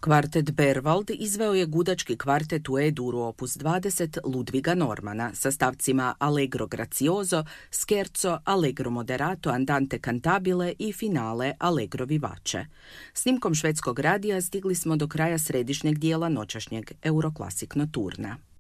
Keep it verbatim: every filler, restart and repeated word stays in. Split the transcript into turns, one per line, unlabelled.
Kvartet Berwald izveo je gudački kvartet u E-duru opus dvadeset Ludviga Normana sa stavcima Allegro grazioso, Scherzo, Allegro moderato, Andante cantabile i finale Allegro vivace. Snimkom švedskog radija stigli smo do kraja središnjeg dijela noćašnjeg Euroclassic Nocturna.